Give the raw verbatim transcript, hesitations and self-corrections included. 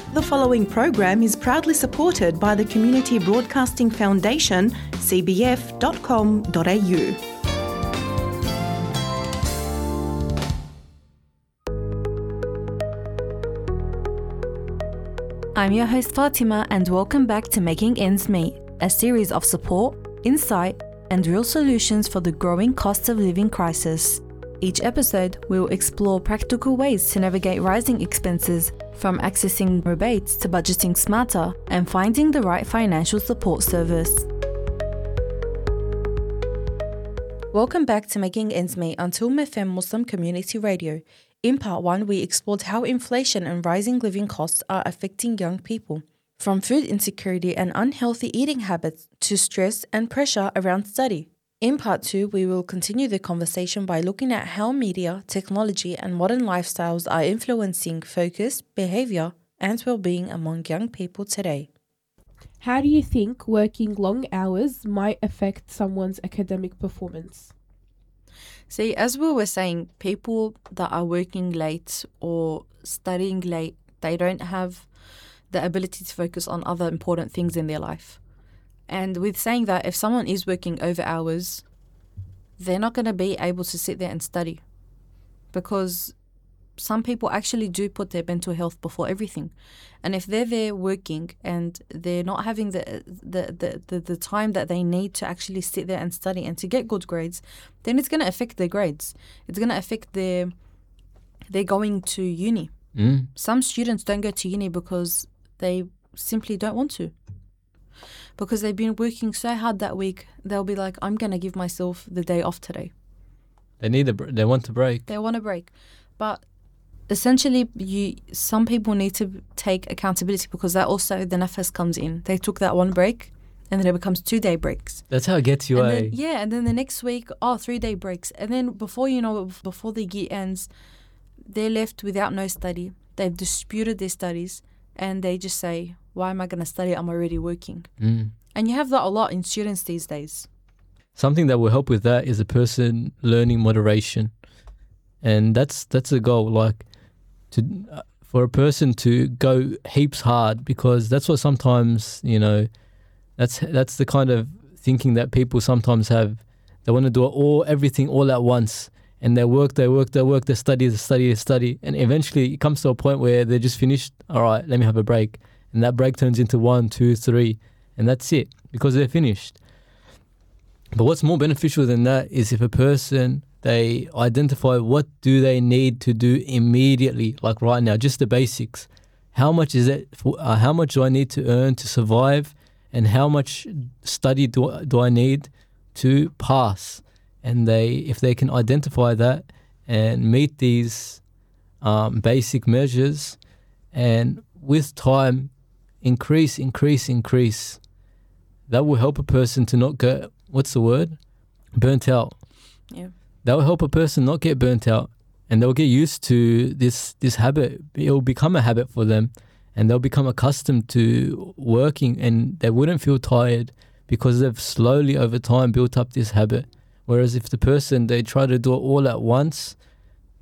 The following program is proudly supported by the Community Broadcasting Foundation, c b f dot com dot a u. I'm your host Fatima, and welcome back to Making Ends Meet, a series of support, insight, and real solutions for the growing cost of living crisis. Each episode, we will explore practical ways to navigate rising expenses, from accessing rebates to budgeting smarter and finding the right financial support service. Welcome back to Making Ends Meet on Tulum F M Muslim Community Radio. In part one, we explored how inflation and rising living costs are affecting young people, from food insecurity and unhealthy eating habits to stress and pressure around study. In part two, we will continue the conversation by looking at how media, technology, and modern lifestyles are influencing focus, behavior, and well-being among young people today. How do you think working long hours might affect someone's academic performance? See, as we were saying, people that are working late or studying late, they don't have the ability to focus on other important things in their life. And with saying that, if someone is working over hours, they're not going to be able to sit there and study, because some people actually do put their mental health before everything. And if they're there working and they're not having the the, the, the, the time that they need to actually sit there and study and to get good grades, then it's going to affect their grades. It's going to affect their, they're going to uni. Mm. Some students don't go to uni because they simply don't want to. Because they've been working so hard that week, they'll be like, I'm going to give myself the day off today. They need a, they want to break. They want a break. But essentially, you some people need to take accountability, because that also, the nafas comes in. They took that one break, and then it becomes two-day breaks. That's how it gets you, and eh? Then, yeah, and then the next week, oh, three-day breaks. And then before you know it, before the year ends, they're left without no study. They've disputed their studies, and they just say, why am I going to study? I'm already working. Mm. And you have that a lot in students these days. Something that will help with that is a person learning moderation. And that's that's a goal, like to uh, for a person to go heaps hard, because that's what sometimes, you know, that's that's the kind of thinking that people sometimes have. They want to do it all, everything all at once. And they work, they work, they work, they study, they study, they study. And eventually it comes to a point where they're just finished. All right, let me have a break. And that break turns into one, two, three. And that's it, because they're finished. But what's more beneficial than that is if a person, they identify what do they need to do immediately, like right now, just the basics. How much is it? For, uh, how much do I need to earn to survive? And how much study do, do I need to pass? And they, if they can identify that and meet these um, basic measures, and with time, increase, increase, increase, that will help a person to not get, what's the word? Burnt out. Yeah. That will help a person not get burnt out, and they'll get used to this, this habit. It will become a habit for them, and they'll become accustomed to working, and they wouldn't feel tired because they've slowly over time built up this habit. Whereas if the person, they try to do it all at once,